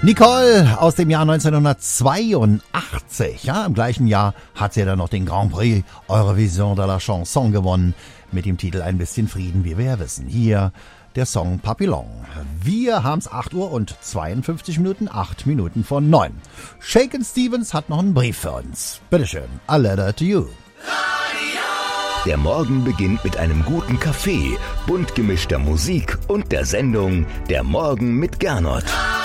Nicole aus dem Jahr 1982. Ja, im gleichen Jahr hat sie dann noch den Grand Prix Eurovision de la Chanson gewonnen mit dem Titel Ein bisschen Frieden, wie wir ja wissen. Hier der Song Papillon. Wir haben's 8 Uhr und 52 Minuten, 8 Minuten von 9. Shakin' Stevens hat noch einen Brief für uns. Bitteschön, a letter to you. Der Morgen beginnt mit einem guten Kaffee, bunt gemischter Musik und der Sendung Der Morgen mit Gernot.